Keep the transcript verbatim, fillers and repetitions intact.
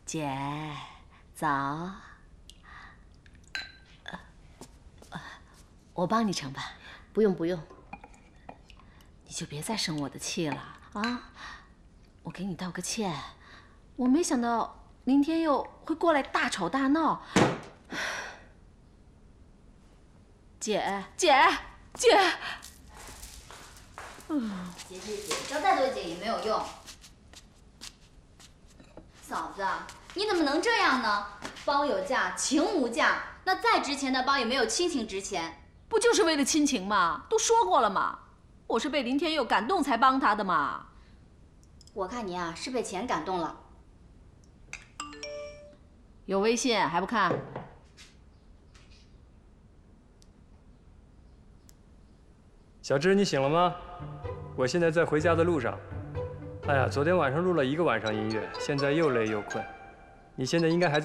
姐，早。我帮你盛吧。 不用不用， 你就别再生我的气了啊！我给你道个歉，我没想到明天又会过来大吵大闹。姐姐姐， 嗯，姐姐姐，叫再多姐也没有用。嫂子，你怎么能这样呢？包有价，情无价。那再值钱的包也没有亲情值钱。 不就是为了亲情吗？都说过了嘛，我是被林天佑感动才帮他的嘛。 我看你啊，是被钱感动了。 有微信还不看？ 小芝，你醒了吗？我现在在回家的路上。哎呀，昨天晚上录了一个晚上音乐，现在又累又困。你现在应该还在。